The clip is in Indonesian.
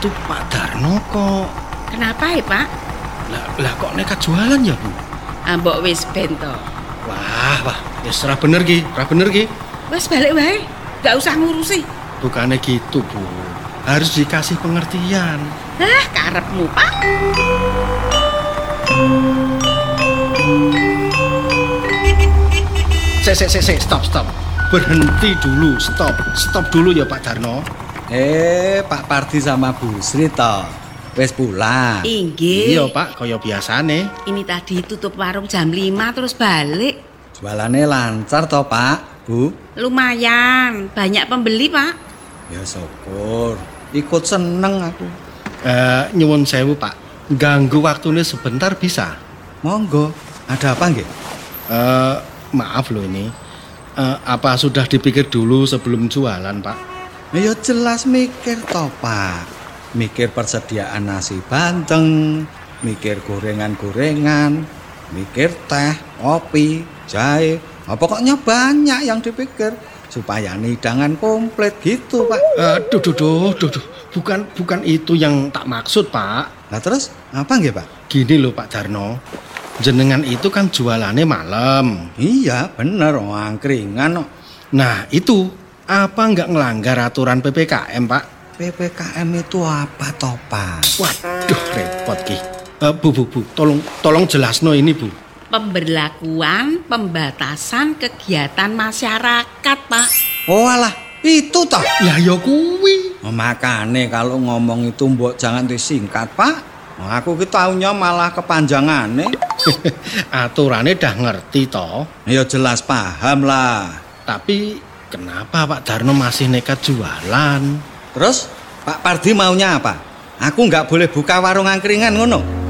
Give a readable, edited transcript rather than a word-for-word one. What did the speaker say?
Itu Pak Darno kok. Kenapa ya, Pak? Lah kok nekat jualan ya, Bu? Mbok wis bento. Wah, ya ora bener ki, Wes balik wae. Gak usah ngurusi. Bukannya gitu, Bu. Harus dikasih pengertian. Karepmu, Pak. Stop. Berhenti dulu, stop dulu ya Pak Darno. Pak Pardi sama Bu Sri toh. Wes pulang. Inggih. Iya Pak, kaya biasane. Ini tadi tutup warung jam 5 terus balik. Jualannya lancar toh Pak, Bu? Lumayan, banyak pembeli, Pak. Ya syukur. Ikut seneng aku. Nyuwun sewu Pak, ganggu waktunya sebentar bisa? Monggo. Ada apa nggih? Maaf loh ini. Apa sudah dipikir dulu sebelum jualan Pak? Ya jelas mikir toh Pak. Mikir persediaan nasi bandeng, mikir gorengan-gorengan, mikir teh, kopi, jahe. Pokoknya banyak yang dipikir supaya hidangan komplit gitu Pak. Duh. Bukan itu yang tak maksud Pak. Nah terus apa nggih Pak? Gini loh Pak Darno. Jenengan itu kan jualannya malam. Iya bener, angkringan. Nah itu, apa nggak ngelanggar aturan PPKM Pak? PPKM itu apa toh Pak? Waduh repot ki. Bu, tolong jelasno ini Bu. Pemberlakuan pembatasan kegiatan masyarakat, Pak. Oh alah, itu toh. Lah ya kuwi. Makane kalau ngomong itu mbok jangan disingkat Pak. Aku ki taunya malah kepanjangane. Aturannya dah ngerti toh. Ya jelas paham lah. Tapi kenapa Pak Darno masih nekat jualan? Terus Pak Pardi maunya apa? Aku nggak boleh buka warung angkringan ngono?